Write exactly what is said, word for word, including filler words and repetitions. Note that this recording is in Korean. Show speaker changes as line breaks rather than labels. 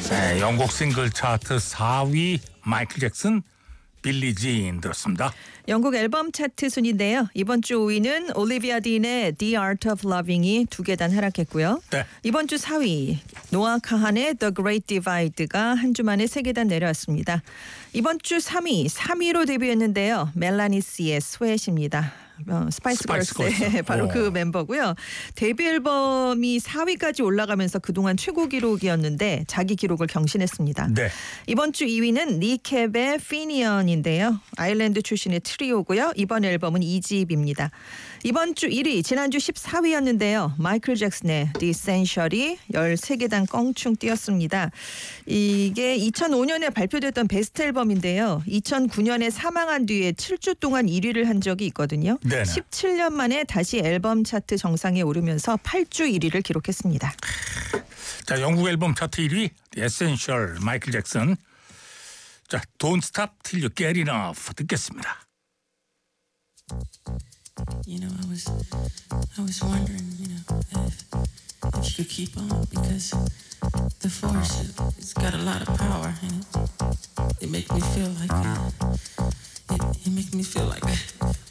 네, 영국 싱글 차트 사 위 마이클 잭슨 빌리 진 들었습니다.
영국 앨범 차트 순인데요. 이번 주 오 위는 올리비아 딘의 The Art of Loving이 두 계단 하락했고요.
네.
이번 주 사 위 노아 카한의 The Great Divide가 한 주 만에 세 계단 내려왔습니다. 이번 주 삼 위, 삼 위로 데뷔했는데요. 멜라니스의 스웨트입니다. 어, 스파이스,
스파이스
걸스의
걸스.
바로
오.
그 멤버고요. 데뷔 앨범이 사 위까지 올라가면서 그동안 최고 기록이었는데 자기 기록을 경신했습니다.
네.
이번 주 이 위는 니캡의 피니언인데요. 아일랜드 출신의 트리오고요. 이번 앨범은 이 집입니다. 이번 주 일 위, 지난주 십사 위였는데요. 마이클 잭슨의 The Essential이 열세 계단 껑충 뛰었습니다. 이게 이천오 년에 발표됐던 베스트 앨범인데요. 이천구 년에 사망한 뒤에 칠 주 동안 일 위를 한 적이 있거든요.
네네.
십칠 년 만에 다시 앨범 차트 정상에 오르면서 팔 주 일 위를 기록했습니다.
자, 영국 앨범 차트 일 위 에센셜 마이클 잭슨. 자, Don't Stop Till You Get Enough 듣겠습니다.
You know, I was, I was wondering, you know, if, if you could keep on, because the force, it, it's got a lot of power, and it, it makes me feel like, uh, it, it makes me feel like